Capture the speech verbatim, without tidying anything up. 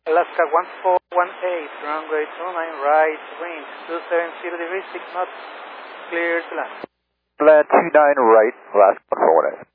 Alaska one four one eight, runway two nine right, wind two seven zero degrees, six knots, clear to land. Land two nine right, Alaska one four one eight.